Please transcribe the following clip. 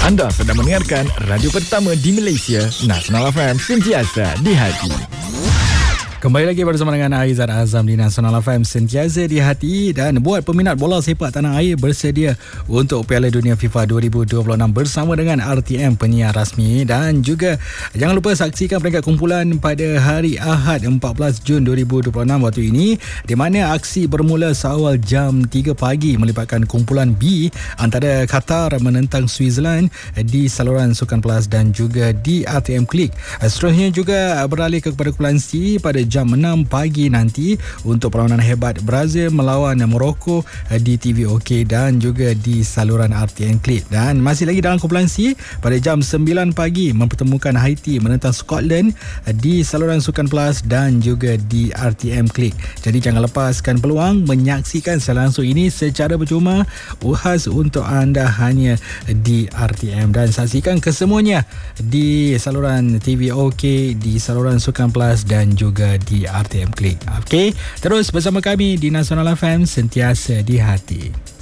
Anda sedang mendengarkan radio pertama di Malaysia, Nasional FM, sentiasa di hati. Kembali lagi bersama dengan Aizat Azam di Nasional FM, sentiasa di hati. Dan buat peminat bola sepak tanah air bersedia untuk Piala Dunia FIFA 2026 bersama dengan RTM, penyiar rasmi. Dan juga jangan lupa saksikan peringkat kumpulan pada hari Ahad 14 Jun 2026 waktu ini, di mana aksi bermula seawal jam 3 pagi melibatkan kumpulan B antara Qatar menentang Switzerland di saluran Sukan Plus dan juga di RTM Klik. Seterusnya juga beralih kepada kumpulan C pada jam 6 pagi nanti untuk perlawanan hebat Brazil melawan Morocco di TVOK dan juga di saluran RTM Klik. Dan masih lagi dalam kumpulan C, pada jam 9 pagi mempertemukan Haiti menentang Scotland di saluran Sukan Plus dan juga di RTM Klik. Jadi jangan lepaskan peluang menyaksikan secara langsung ini secara percuma, khas untuk anda hanya di RTM. Dan saksikan kesemuanya di saluran TVOK, di saluran Sukan Plus dan juga di RTM Klik. Okey, terus bersama kami di Nasional FM, sentiasa di hati.